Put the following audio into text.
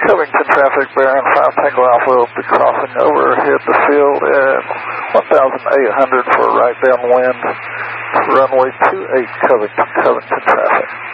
Covington traffic, bearing 5 Tango Alpha, will be crossing overhead the field at 1,800 for right downwind, runway 28 Covington traffic.